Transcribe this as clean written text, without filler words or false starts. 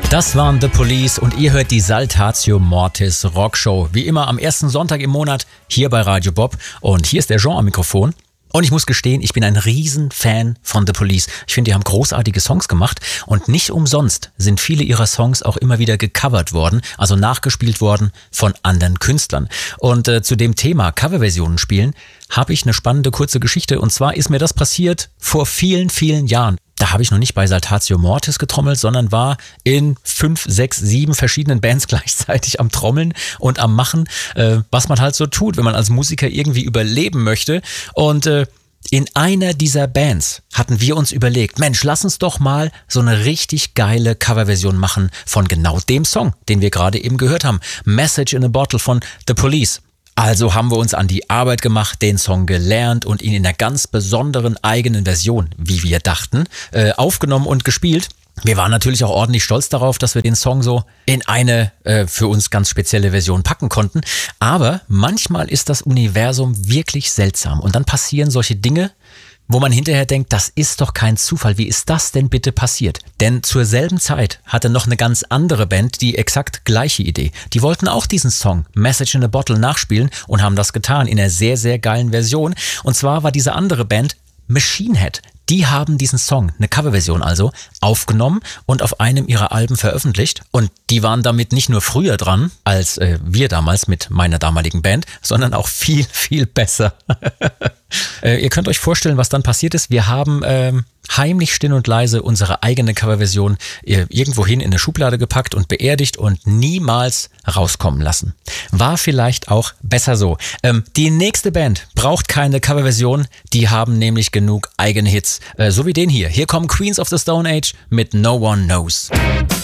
Das waren The Police und ihr hört die Saltatio Mortis Rockshow. Wie immer am ersten Sonntag im Monat hier bei Radio Bob. Und hier ist der Jean am Mikrofon. Und ich muss gestehen, ich bin ein Riesenfan von The Police. Ich finde, die haben großartige Songs gemacht und nicht umsonst sind viele ihrer Songs auch immer wieder gecovert worden, also nachgespielt worden von anderen Künstlern. Und zu dem Thema Coverversionen spielen habe ich eine spannende kurze Geschichte. Und zwar ist mir das passiert vor vielen, vielen Jahren. Da habe ich noch nicht bei Saltatio Mortis getrommelt, sondern war in 5, 6, 7 verschiedenen Bands gleichzeitig am Trommeln und am Machen, was man halt so tut, wenn man als Musiker irgendwie überleben möchte. Und in einer dieser Bands hatten wir uns überlegt, Mensch, lass uns doch mal so eine richtig geile Coverversion machen von genau dem Song, den wir gerade eben gehört haben. Message in a Bottle von The Police. Also haben wir uns an die Arbeit gemacht, den Song gelernt und ihn in einer ganz besonderen eigenen Version, wie wir dachten, aufgenommen und gespielt. Wir waren natürlich auch ordentlich stolz darauf, dass wir den Song so in eine für uns ganz spezielle Version packen konnten. Aber manchmal ist das Universum wirklich seltsam und dann passieren solche Dinge, wo man hinterher denkt, das ist doch kein Zufall. Wie ist das denn bitte passiert? Denn zur selben Zeit hatte noch eine ganz andere Band die exakt gleiche Idee. Die wollten auch diesen Song Message in a Bottle nachspielen und haben das getan in einer sehr, sehr geilen Version. Und zwar war diese andere Band Machine Head. Die haben diesen Song, eine Coverversion also, aufgenommen und auf einem ihrer Alben veröffentlicht. Und die waren damit nicht nur früher dran, als wir damals mit meiner damaligen Band, sondern auch viel, viel besser. Ihr könnt euch vorstellen, was dann passiert ist. Wir haben heimlich still und leise unsere eigene Coverversion irgendwohin in eine Schublade gepackt und beerdigt und niemals rauskommen lassen. War vielleicht auch besser so. Die nächste Band braucht keine Coverversion, die haben nämlich genug eigene Hits. So wie den hier. Hier kommen Queens of the Stone Age mit No One Knows.